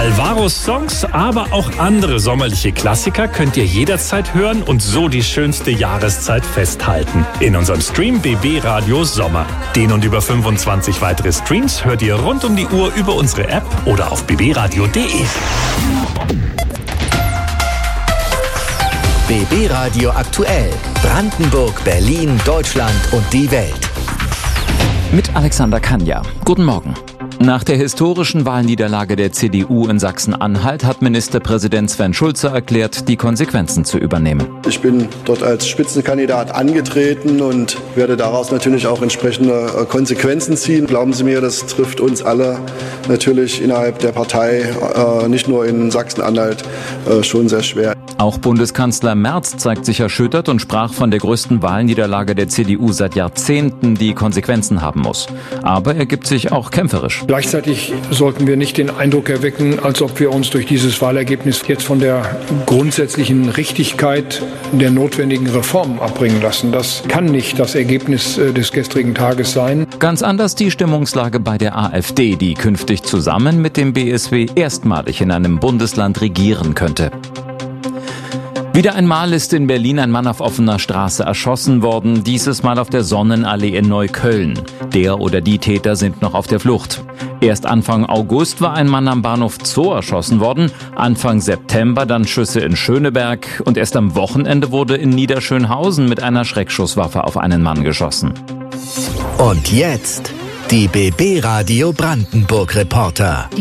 Alvaros Songs, aber auch andere sommerliche Klassiker könnt ihr jederzeit hören und so die schönste Jahreszeit festhalten. In unserem Stream BB Radio Sommer. Den und über 25 weitere Streams hört ihr rund um die Uhr über unsere App oder auf bbradio.de. BB Radio aktuell. Brandenburg, Berlin, Deutschland und die Welt. Mit Alexander Kanja. Guten Morgen. Nach der historischen Wahlniederlage der CDU in Sachsen-Anhalt hat Ministerpräsident Sven Schulze erklärt, die Konsequenzen zu übernehmen. Ich bin dort als Spitzenkandidat angetreten und werde daraus natürlich auch entsprechende Konsequenzen ziehen. Glauben Sie mir, das trifft uns alle natürlich innerhalb der Partei, nicht nur in Sachsen-Anhalt, schon sehr schwer. Auch Bundeskanzler Merz zeigt sich erschüttert und sprach von der größten Wahlniederlage der CDU seit Jahrzehnten, die Konsequenzen haben muss. Aber er gibt sich auch kämpferisch. Gleichzeitig sollten wir nicht den Eindruck erwecken, als ob wir uns durch dieses Wahlergebnis jetzt von der grundsätzlichen Richtigkeit der notwendigen Reformen abbringen lassen. Das kann nicht das Ergebnis des gestrigen Tages sein. Ganz anders die Stimmungslage bei der AfD, die künftig zusammen mit dem BSW erstmalig in einem Bundesland regieren könnte. Wieder einmal ist in Berlin ein Mann auf offener Straße erschossen worden, dieses Mal auf der Sonnenallee in Neukölln. Der oder die Täter sind noch auf der Flucht. Erst Anfang August war ein Mann am Bahnhof Zoo erschossen worden, Anfang September dann Schüsse in Schöneberg und erst am Wochenende wurde in Niederschönhausen mit einer Schreckschusswaffe auf einen Mann geschossen. Und jetzt die BB Radio Brandenburg Reporter.